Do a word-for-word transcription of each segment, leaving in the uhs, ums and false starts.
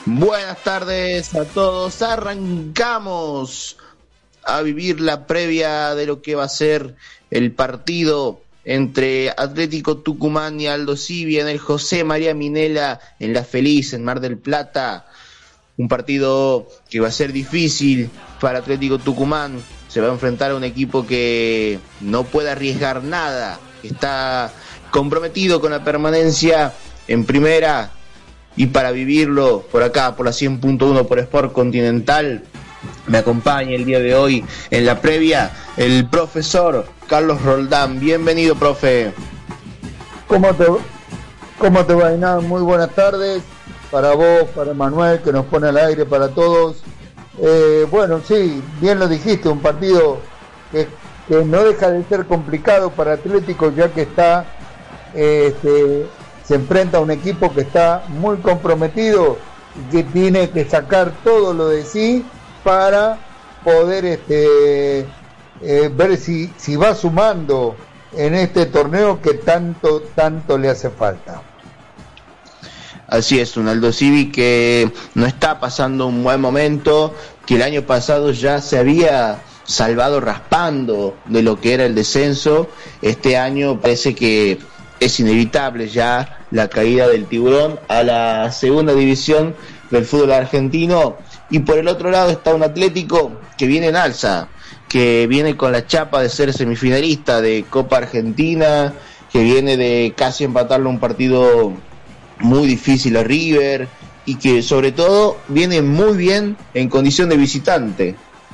Buenas tardes a todos. Arrancamos a vivir la previa de lo que va a ser el partido entre Atlético Tucumán y Aldo Civi en el José María Minella, en La Feliz, en Mar del Plata. Un partido que va a ser difícil para Atlético Tucumán. Se va a enfrentar a un equipo que no puede arriesgar nada, que está comprometido con la permanencia en primera. Y para vivirlo por acá, por la cien punto uno, por Sport Continental, me acompaña el día de hoy en la previa el profesor Carlos Roldán. Bienvenido, profe. ¿Cómo te, cómo te va, Inán? Muy buenas tardes para vos, para Manuel, que nos pone al aire, para todos. Eh, bueno, sí, bien lo dijiste, un partido que, que no deja de ser complicado para Atlético, ya que está... Eh, este, se enfrenta a un equipo que está muy comprometido y que tiene que sacar todo lo de sí para poder este, eh, ver si, si va sumando en este torneo que tanto, tanto le hace falta. Así es, un Aldo Civi que no está pasando un buen momento, que el año pasado ya se había salvado raspando de lo que era el descenso. Este año parece que es inevitable ya la caída del Tiburón a la segunda división del fútbol argentino. Y por el otro lado está un Atlético que viene en alza, que viene con la chapa de ser semifinalista de Copa Argentina, que viene de casi empatarle un partido muy difícil a River, y que sobre todo viene muy bien en condición de visitante.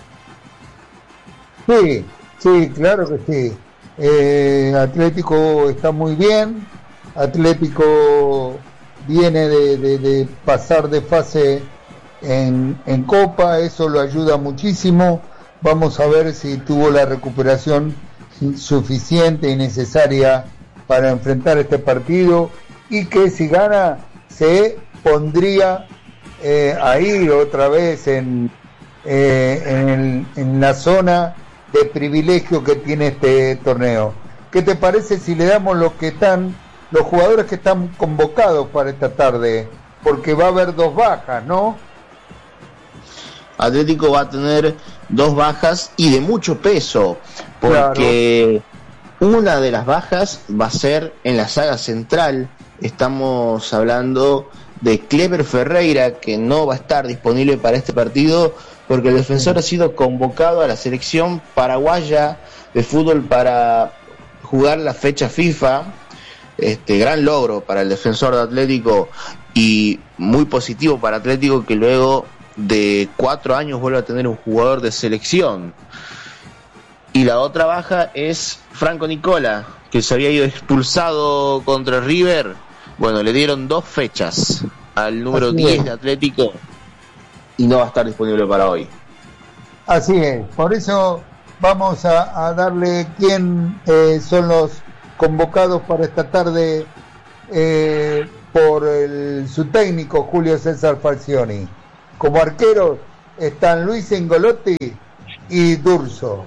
Sí, sí, claro que sí. Eh, Atlético está muy bien. Atlético viene de, de, de pasar de fase en, en Copa, eso lo ayuda muchísimo. Vamos a ver si tuvo la recuperación suficiente y necesaria para enfrentar este partido, y que si gana se pondría eh, ahí otra vez en, eh, en, el, en la zona de privilegio que tiene este torneo. ¿Qué te parece si le damos los que están, los jugadores que están convocados para esta tarde? Porque va a haber dos bajas, ¿no? Atlético va a tener dos bajas y de mucho peso, porque claro, una de las bajas va a ser en la saga central. Estamos hablando de Cleber Ferreira, que no va a estar disponible para este partido porque el defensor ha sido convocado a la selección paraguaya de fútbol para jugar la fecha FIFA. Este gran logro para el defensor de Atlético y muy positivo para Atlético, que luego de cuatro años vuelve a tener un jugador de selección. Y la otra baja es Franco Nicola, que se había ido expulsado contra River. Bueno, le dieron dos fechas al número diez de Atlético y no va a estar disponible para hoy. Así es, por eso vamos a, a darle quién eh, son los convocados para esta tarde eh, por el, su técnico Julio César Falcioni. Como arqueros están Luis Engolotti y Durso.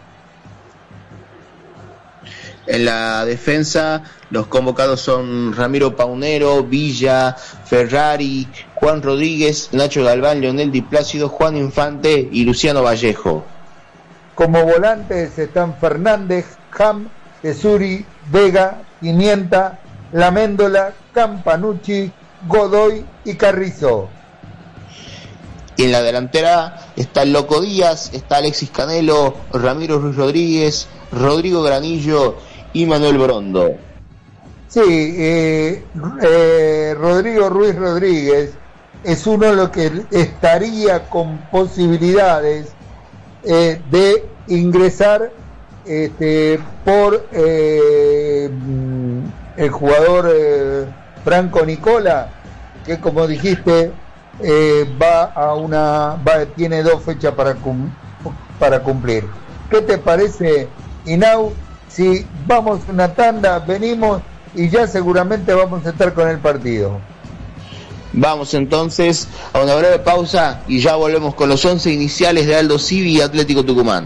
En la defensa los convocados son Ramiro Paunero, Villa, Ferrari, Juan Rodríguez, Nacho Galván, Leonel Di Plácido, Juan Infante y Luciano Vallejo. Como volantes están Fernández, Ham, Tesuri, Vega, Pimienta, Laméndola, Campanucci, Godoy y Carrizo. Y en la delantera está el Loco Díaz, está Alexis Canelo, Ramiro Ruiz Rodríguez, Rodrigo Granillo y Manuel Brondo. Sí, eh, eh, Rodrigo Ruiz Rodríguez es uno de los que estaría con posibilidades eh, de ingresar este, por eh, el jugador eh, Franco Nicola, que como dijiste eh, va a una va, tiene dos fechas para, cum, para cumplir. ¿Qué te parece, Inau, si vamos a una tanda, venimos y ya seguramente vamos a estar con el partido? Vamos entonces a una breve pausa y ya volvemos con los once iniciales de Aldo Civi y Atlético Tucumán.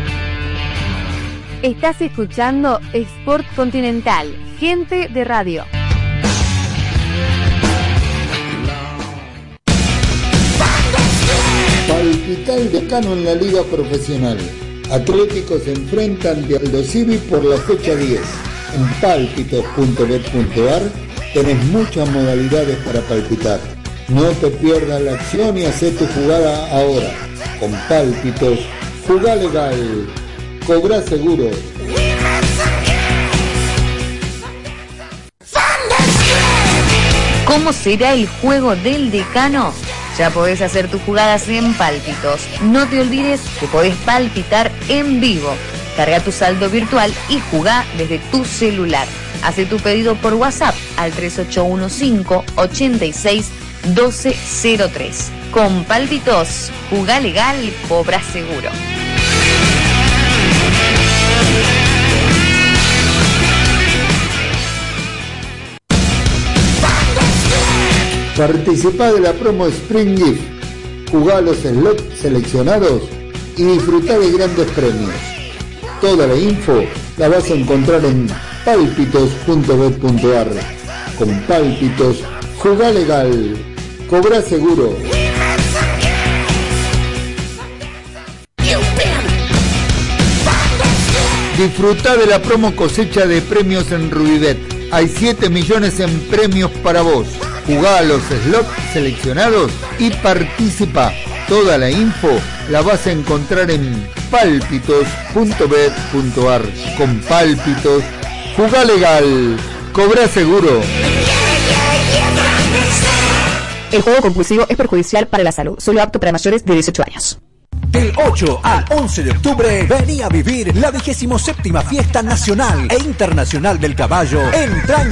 Estás escuchando Sport Continental, gente de radio. del Decano en la Liga Profesional. Atlético se enfrenta ante Aldo Civi por la fecha diez. En palpitos punto bet punto ar tenés muchas modalidades para palpitar. No te pierdas la acción y hacé tu jugada ahora. Con Pálpitos, jugá legal, cobrá seguro. ¿Cómo será el juego del Decano? Ya podés hacer tus jugadas en Pálpitos. No te olvides que podés palpitar en vivo. Carga tu saldo virtual y jugá desde tu celular. Hace tu pedido por WhatsApp al tres ocho uno cinco, ocho seis, uno dos cero tres. Con Pálpitos, jugá legal, cobra seguro. Participá de la promo Spring Gift, jugá los slots seleccionados y disfrutá de grandes premios. Toda la info la vas a encontrar en palpitos punto bet punto ar. Con Pálpitos, jugá legal, cobrá seguro. Disfrutá de la promo cosecha de premios en Rubibet. Hay siete millones en premios para vos. Jugá a los slots seleccionados y participa. Toda la info la vas a encontrar en palpitos punto bet punto ar. Con Pálpitos, jugá legal, cobrá seguro. El juego compulsivo es perjudicial para la salud. Solo apto para mayores de dieciocho años. Del ocho al once de octubre, vení a vivir la vigésimo séptima Fiesta Nacional e Internacional del Caballo en Train